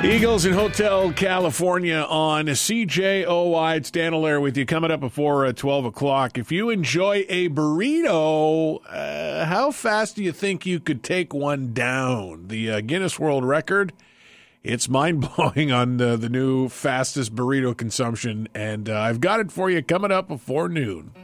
Eagles in Hotel California on CJOI. It's Dan Allaire with you. Coming up before 12 o'clock. If you enjoy a burrito, how fast do you think you could take one down? The Guinness World Record, it's mind-blowing on the new fastest burrito consumption, and I've got it for you coming up before noon.